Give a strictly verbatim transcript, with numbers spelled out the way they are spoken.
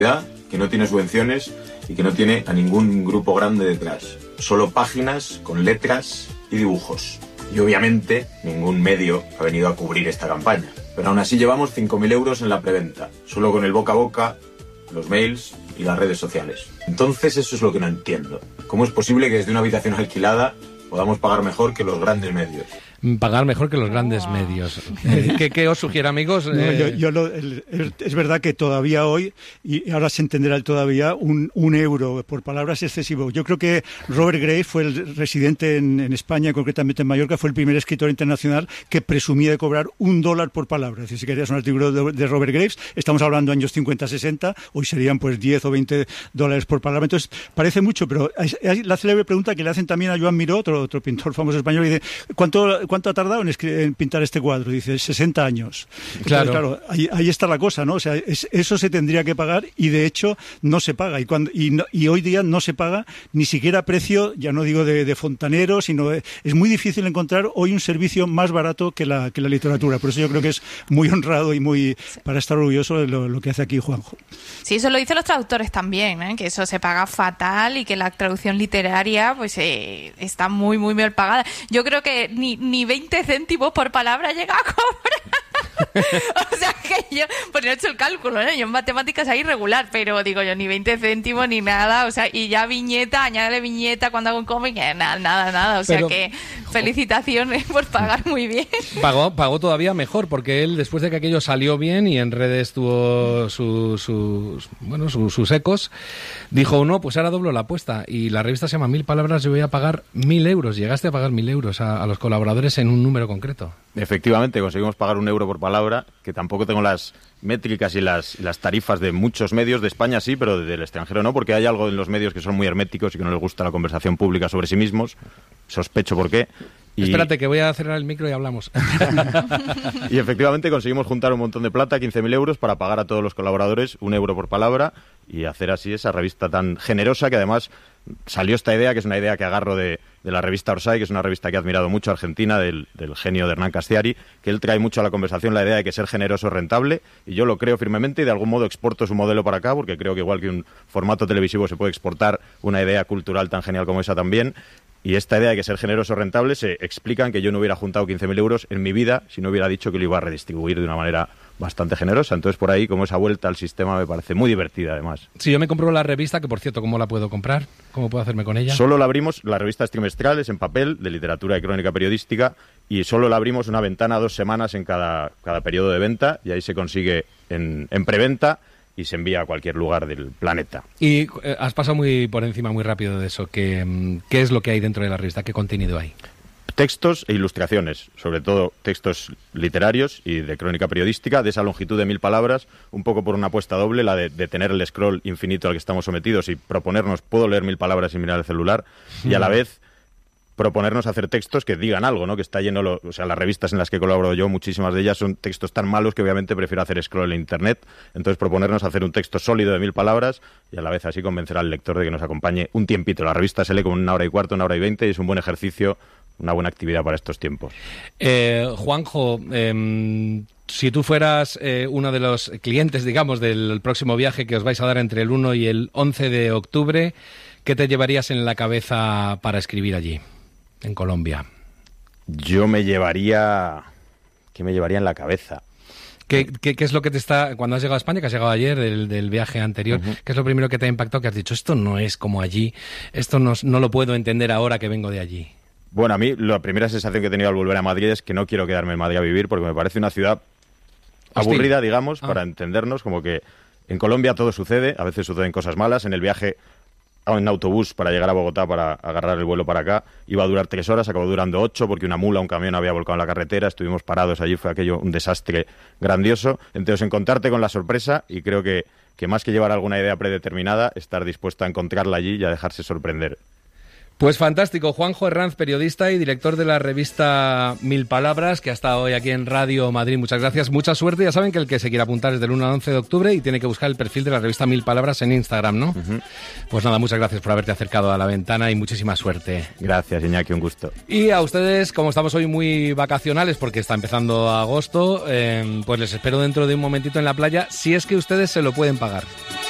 que no tiene subvenciones y que no tiene a ningún grupo grande detrás. Solo páginas con letras y dibujos. Y obviamente ningún medio ha venido a cubrir esta campaña. Pero aún así llevamos cinco mil euros en la preventa, solo con el boca a boca, los mails y las redes sociales. Entonces eso es lo que no entiendo. ¿Cómo es posible que desde una habitación alquilada podamos pagar mejor que los grandes medios? Pagar mejor que los grandes wow. medios. Eh, ¿qué, ¿Qué os sugiere, amigos? No, eh... yo, yo lo, el, es verdad que todavía hoy, y ahora se entenderá el todavía, un, un euro por palabra es excesivo. Yo creo que Robert Graves fue el residente en, en España, concretamente en Mallorca, fue el primer escritor internacional que presumía de cobrar un dólar por palabra. Es decir, si querías un artículo de, de Robert Graves, estamos hablando de años cincuenta sesenta, hoy serían pues diez o veinte dólares por palabra. Entonces, parece mucho, pero hay, hay la célebre pregunta que le hacen también a Joan Miró, otro, otro pintor famoso español, y dice, ¿cuánto, cuánto ha tardado en, en pintar este cuadro? Dice, sesenta años. Entonces, claro, claro ahí, ahí está la cosa, ¿no? O sea, es, eso se tendría que pagar y de hecho no se paga. Y, cuando, y, no, y hoy día no se paga ni siquiera a precio, ya no digo de, de fontanero, sino de, es muy difícil encontrar hoy un servicio más barato que la, que la literatura. Por eso yo creo que es muy honrado y muy para estar orgulloso de lo, lo que hace aquí Juanjo. Sí, eso lo dicen los traductores también, ¿eh? Que eso se paga fatal y que la traducción literaria pues eh, está muy, muy mal pagada. Yo creo que ni, ni veinte céntimos por palabra llega a cobrar. O sea que yo, pues no he hecho el cálculo, ¿no? Yo en matemáticas ahí regular, pero digo yo, ni veinte céntimos ni nada, o sea, y ya viñeta, añádele viñeta cuando hago un cómic, nada, nada, nada, o sea pero, que felicitaciones por pagar muy bien. Pagó, pagó todavía mejor, porque él, después de que aquello salió bien y en redes tuvo sus, su, bueno, su, sus ecos, dijo, no, pues ahora doblo la apuesta, y la revista se llama Mil Palabras, yo voy a pagar mil euros, llegaste a pagar mil euros a, a los colaboradores en un número concreto. Efectivamente, conseguimos pagar un euro por palabra, que tampoco tengo las métricas y las, las tarifas de muchos medios de España, sí, pero del extranjero no, porque hay algo en los medios que son muy herméticos y que no les gusta la conversación pública sobre sí mismos. Sospecho por qué. Y... Espérate, que voy a cerrar el micro y hablamos. Y efectivamente conseguimos juntar un montón de plata, quince mil euros, para pagar a todos los colaboradores un euro por palabra y hacer así esa revista tan generosa, que además salió esta idea, que es una idea que agarro de, de la revista Orsay, que es una revista que he admirado mucho, argentina, del, del genio de Hernán Castiari, que él trae mucho a la conversación la idea de que ser generoso es rentable, y yo lo creo firmemente y de algún modo exporto su modelo para acá, porque creo que igual que un formato televisivo se puede exportar una idea cultural tan genial como esa también. Y esta idea de que ser generoso es rentable se explica en que yo no hubiera juntado quince mil euros en mi vida si no hubiera dicho que lo iba a redistribuir de una manera bastante generosa. Entonces, por ahí, como esa vuelta al sistema me parece muy divertida, además. Si yo me compro la revista, que por cierto, ¿cómo la puedo comprar? ¿Cómo puedo hacerme con ella? Solo la abrimos, la revista es trimestral, es en papel, de literatura y crónica periodística, y solo la abrimos una ventana, dos semanas en cada, cada periodo de venta, y ahí se consigue en, en preventa y se envía a cualquier lugar del planeta. Y eh, has pasado muy por encima, muy rápido de eso. ¿Qué, ¿Qué es lo que hay dentro de la revista? ¿Qué contenido hay? Textos e ilustraciones, sobre todo textos literarios y de crónica periodística, de esa longitud de mil palabras, un poco por una apuesta doble, la de, de tener el scroll infinito al que estamos sometidos y proponernos, puedo leer mil palabras sin mirar el celular, y a la vez proponernos hacer textos que digan algo, ¿no? Que está lleno, lo, o sea, las revistas en las que colaboro yo, muchísimas de ellas son textos tan malos que obviamente prefiero hacer scroll en internet. Entonces proponernos hacer un texto sólido de mil palabras y a la vez así convencer al lector de que nos acompañe un tiempito. La revista se lee como una hora y cuarto, una hora y veinte, y es un buen ejercicio, una buena actividad para estos tiempos. Eh, Juanjo, eh, si tú fueras eh, uno de los clientes, digamos, del próximo viaje que os vais a dar entre el uno y el once de octubre, ¿qué te llevarías en la cabeza para escribir allí, en Colombia? Yo me llevaría... ¿Qué me llevaría en la cabeza? ¿Qué, qué, qué es lo que te está... Cuando has llegado a España, que has llegado ayer del, del viaje anterior, uh-huh. ¿Qué es lo primero que te ha impactado? Que has dicho, esto no es como allí, esto no, no lo puedo entender ahora que vengo de allí. Bueno, a mí la primera sensación que he tenido al volver a Madrid es que no quiero quedarme en Madrid a vivir, porque me parece una ciudad Hostil. aburrida, digamos, ah. para entendernos, como que en Colombia todo sucede, a veces suceden cosas malas. En el viaje en autobús para llegar a Bogotá, para agarrar el vuelo para acá, iba a durar tres horas, acabó durando ocho porque una mula, un camión había volcado en la carretera, estuvimos parados allí, fue aquello un desastre grandioso. Entonces, encontrarte con la sorpresa, y creo que, que más que llevar alguna idea predeterminada, estar dispuesto a encontrarla allí y a dejarse sorprender. Pues fantástico. Juanjo Herranz, periodista y director de la revista Mil Palabras, que ha estado hoy aquí en Radio Madrid. Muchas gracias, mucha suerte. Ya saben que el que se quiera apuntar es del uno al once de octubre y tiene que buscar el perfil de la revista Mil Palabras en Instagram, ¿no? Uh-huh. Pues nada, muchas gracias por haberte acercado a la ventana y muchísima suerte. Gracias, Iñaki, un gusto. Y a ustedes, como estamos hoy muy vacacionales porque está empezando agosto, eh, pues les espero dentro de un momentito en la playa, si es que ustedes se lo pueden pagar.